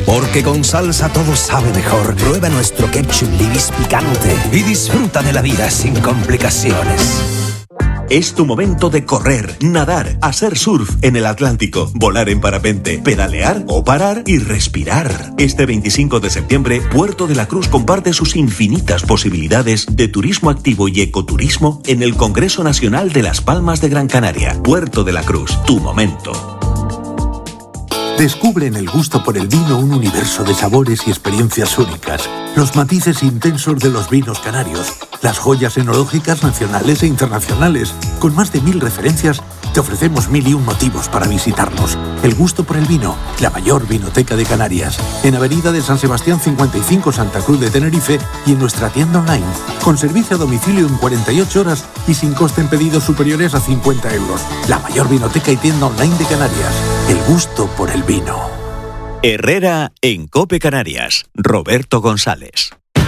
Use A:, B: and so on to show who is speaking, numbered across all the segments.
A: Porque con salsa todo sabe mejor. Prueba nuestro ketchup Libis picante y disfruta de la vida sin complicaciones.
B: Es tu momento de correr, nadar, hacer surf en el Atlántico, volar en parapente, pedalear o parar y respirar. Este 25 de septiembre, Puerto de la Cruz comparte sus infinitas posibilidades de turismo activo y ecoturismo en el Congreso Nacional de Las Palmas de Gran Canaria. Puerto de la Cruz, tu momento.
C: Descubre en el gusto por el vino un universo de sabores y experiencias únicas. Los matices intensos de los vinos canarios. Las joyas enológicas nacionales e internacionales. Con más de 1000 referencias, te ofrecemos 1001 motivos para visitarnos. El gusto por el vino, la mayor vinoteca de Canarias. En Avenida de San Sebastián 55, Santa Cruz de Tenerife, y en nuestra tienda online. Con servicio a domicilio en 48 horas y sin coste en pedidos superiores a 50 euros. La mayor vinoteca y tienda online de Canarias. El gusto por el vino.
B: Herrera en COPE Canarias. Roberto González.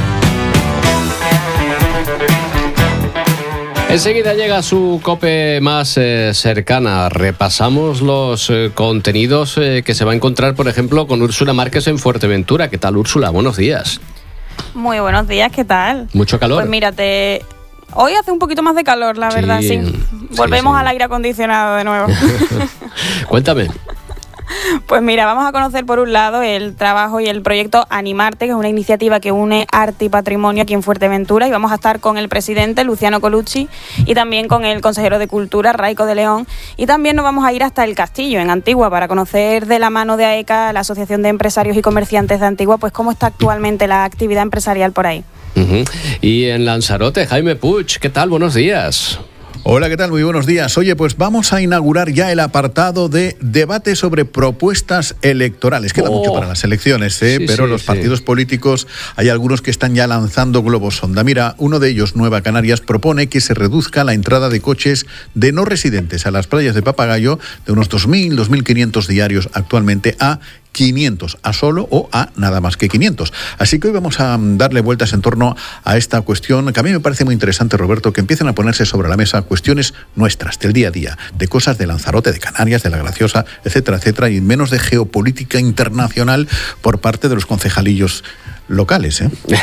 D: Enseguida llega su COPE más cercana. Repasamos los contenidos que se va a encontrar, por ejemplo, con Úrsula Márquez en Fuerteventura. ¿Qué tal, Úrsula? Buenos días.
E: Muy buenos días, ¿qué tal?
D: ¿Mucho calor?
E: Pues mírate, hoy hace un poquito más de calor, la verdad, sí. Volvemos al aire acondicionado de nuevo.
D: Cuéntame.
E: Pues mira, vamos a conocer por un lado el trabajo y el proyecto Animarte, que es una iniciativa que une arte y patrimonio aquí en Fuerteventura, y vamos a estar con el presidente Luciano Colucci y también con el consejero de Cultura Raico de León, y también nos vamos a ir hasta el Castillo, en Antigua, para conocer de la mano de AECA, la Asociación de Empresarios y Comerciantes de Antigua, pues cómo está actualmente la actividad empresarial por ahí.
D: Y en Lanzarote, Jaime Puig, ¿qué tal? Buenos días.
F: Hola, ¿qué tal? Muy buenos días. Oye, pues vamos a inaugurar ya el apartado de debate sobre propuestas electorales. Queda mucho para las elecciones, pero los partidos políticos, hay algunos que están ya lanzando globos sonda. Mira, uno de ellos, Nueva Canarias, propone que se reduzca la entrada de coches de no residentes a las playas de Papagayo de unos 2.000, 2.500 diarios actualmente a 500, a solo o a nada más que 500. Así que hoy vamos a darle vueltas en torno a esta cuestión, que a mí me parece muy interesante, Roberto, que empiecen a ponerse sobre la mesa cuestiones nuestras, del día a día, de cosas de Lanzarote, de Canarias, de La Graciosa, etcétera, etcétera, y menos de geopolítica internacional por parte de los concejalillos locales,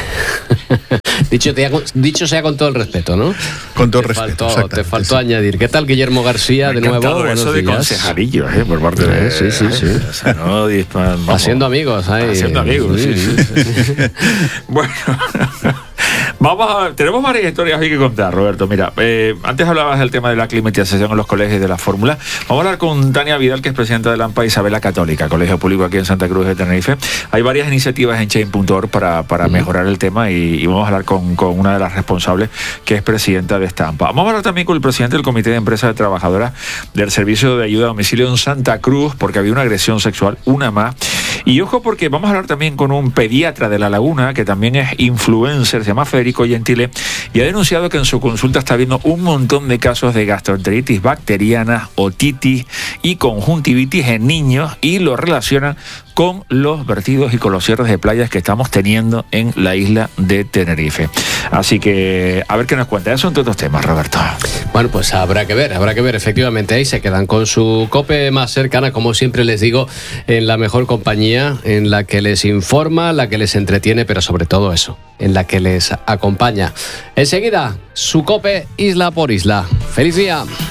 D: Dicho sea con todo el respeto, ¿no?
F: Con todo el respeto.
D: Te faltó añadir. ¿Qué tal, Guillermo García, de nuevo?
G: Eso de concejalillos, por parte de...
D: Sí.
G: O sea, no, vamos,
D: haciendo amigos.
G: Haciendo amigos, sí. Bueno... tenemos varias historias hoy que contar, Roberto. Mira, antes hablabas del tema de la climatización en los colegios y de la fórmula. Vamos a hablar con Tania Vidal, que es presidenta de la AMPA Isabela Católica, colegio público aquí en Santa Cruz de Tenerife. Hay varias iniciativas en Change.org para mejorar el tema y vamos a hablar con una de las responsables, que es presidenta de esta AMPA. Vamos a hablar también con el presidente del Comité de Empresas de Trabajadoras del Servicio de Ayuda a Domicilio en Santa Cruz, porque había una agresión sexual, una más. Y ojo, porque vamos a hablar también con un pediatra de La Laguna, que también es influencer, se llama Federico Gentile, y ha denunciado que en su consulta está habiendo un montón de casos de gastroenteritis bacteriana, otitis y conjuntivitis en niños, y lo relacionan con los vertidos y con los cierres de playas que estamos teniendo en la isla de Tenerife. Así que a ver qué nos cuenta. Eso entre otros temas, Roberto.
D: Bueno, pues habrá que ver. Efectivamente, ahí se quedan con su COPE más cercana, como siempre les digo, en la mejor compañía, en la que les informa, la que les entretiene, pero sobre todo eso, en la que les acompaña. Enseguida, su COPE isla por isla. ¡Feliz día!